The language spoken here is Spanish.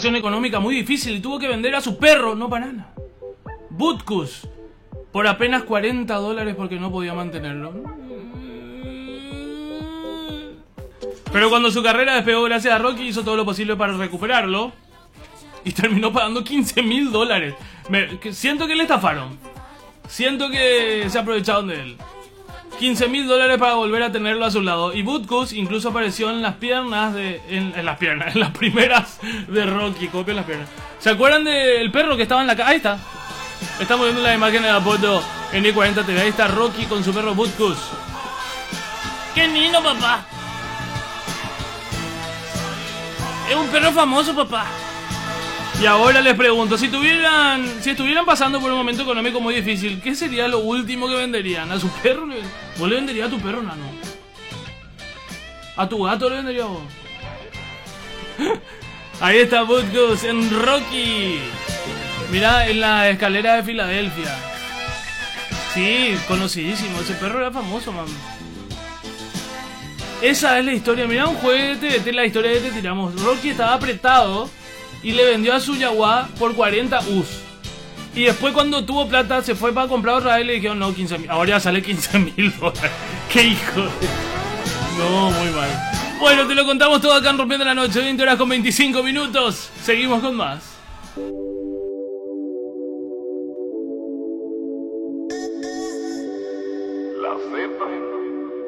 situación económica muy difícil y tuvo que vender a su perro, no banana, Butkus, por apenas $40 porque no podía mantenerlo. Pero cuando su carrera despegó gracias a Rocky, hizo todo lo posible para recuperarlo y terminó pagando $15.000. Siento que le estafaron. Siento que se aprovecharon de él. $15.000 para volver a tenerlo a su lado. Y Butkus incluso apareció en las piernas en las primeras de Rocky. Copia las piernas. ¿Se acuerdan del perro que estaba en la casa? Ahí está. Estamos viendo la imagen de la foto en I40 TV. Ahí está Rocky con su perro Butkus. ¡Qué lindo, papá! Es un perro famoso, papá. Y ahora les pregunto, si estuvieran pasando por un momento económico muy difícil, ¿qué sería lo último que venderían? ¿A su perro? ¿Vos le venderías a tu perro, nano? ¿A tu gato le venderías vos? Ahí está Butkus en Rocky. Mirá, en la escalera de Filadelfia. Sí, conocidísimo. Ese perro era famoso, man. Esa es la historia. Mirá, un juguete de la historia que te tiramos. Rocky estaba apretado y le vendió a su Jaguar por 40 US. Y después cuando tuvo plata se fue para comprar otra vez y le dijeron no, 15.000. Ahora ya sale $15.000. ¡Qué hijo de... No, muy mal. Bueno, te lo contamos todo acá en Rompiendo la Noche. 20 horas con 25 minutos. Seguimos con más.